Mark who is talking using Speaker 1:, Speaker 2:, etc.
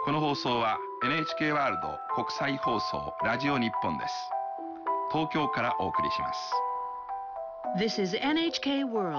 Speaker 1: この放送は NHK ワールド国際放送ラジオ日本です。東京からお送りします。
Speaker 2: This is NHK World